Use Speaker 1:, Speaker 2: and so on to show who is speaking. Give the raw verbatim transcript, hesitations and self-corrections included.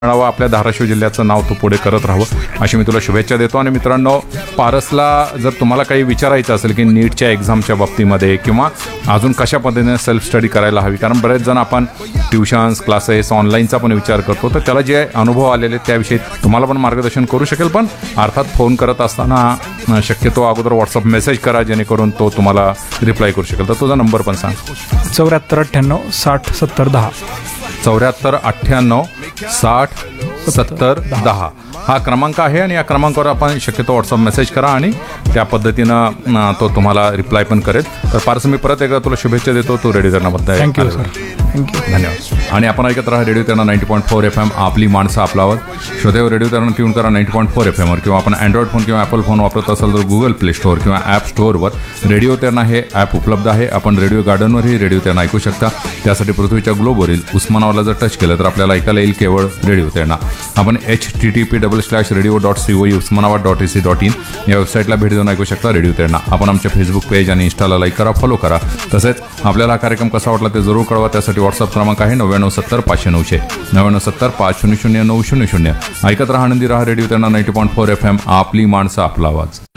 Speaker 1: मिळावं, आपल्या धाराशिव जिल्ह्याचं नाव तू पुढे करत राहावं अशी मी तुला शुभेच्छा देतो. आणि मित्रांनो, पारसला जर तुम्हाला काही विचारायचं असेल की नीटच्या एक्झामच्या बाबतीमध्ये किंवा अजून कशा पद्धतीने सेल्फ स्टडी करायला हवी, कारण बरेच जण आपण ट्युशन्स क्लासेस ऑनलाईनचा पण विचार करतो, तर त्याला जे अनुभव आलेले त्याविषयी तुम्हाला पण मार्गदर्शन करू शकेल. पण अर्थात फोन करत असताना शक्यतो अगोदर व्हॉट्सअप मेसेज करा, जेणेकरून तो तुम्हाला रिप्लाय करू शकेल. तर तुझा नंबर पण सांग.
Speaker 2: चौऱ्याहत्तर अठ्ठ्याण्णव साठ सत्तर दहा.
Speaker 1: चौऱ्याहत्तर अठ्ठ्याण्णव साठ सत्तर दहा हा क्रमांक आहे. आणि या क्रमांकावर आपण शक्यतो व्हॉट्सअप मेसेज करा आणि त्या पद्धतीनं तो तुम्हाला रिप्लाय पण करेल. तर पारस, मी परत एकदा तुला शुभेच्छा देतो. तो रेडिओ करण्याबद्दल
Speaker 2: थँक्यू सर. थँक्यू.
Speaker 1: धन्यवाद. आणि आपण ऐकत राहा radio Terna ninety point four F M, आपली माणसं आपला आवाज. श्रोतेव, रेडिओ तेरणा ट्यून करा नाईन्टी पॉईंट फोर एफ एमवर, किंवा आपण अँड्रॉइड फोन किंवा ॲपल फोन वापरत असाल तर गुगल प्ले स्टोअर किंवा ॲप स्टोअरवर रेडिओ तेरणा हे ॲप उपलब्ध आहे. आपण रेडिओ गार्डनवरही रेडिओ तेरणा ऐकू शकता. त्यासाठी पृथ्वीच्या ग्लोबवरील उस्मानाबादला जर टच केलं तर आपल्याला ऐकायला येईल केवळ रेडिओ तेरणा. आपण H T T P double slash radio dot C O Osmanabad dot A C dot in या वेबसाईटला भेट देऊन ऐकू शकता रेडिओ तेरणा. आपण आमच्या फेसबुक पेज आणि इंस्टाला लाईक करा, फॉलो करा. तसेच आपल्याला हा कार्यक्रम कसा वाटला ते जरूर कळवा. त्यासाठी व्हॉट्सअप क्रमांक आहे नव्याण्णव सत्तर पाचशे नऊशे नव्याण्णव सत्तर पाच शून्य शून्य नऊ शून्य शून्य. ऐकत राहा, आनंदी राहा. Radio Terna ninety point four F M, आपली माणसं आपला आवाज.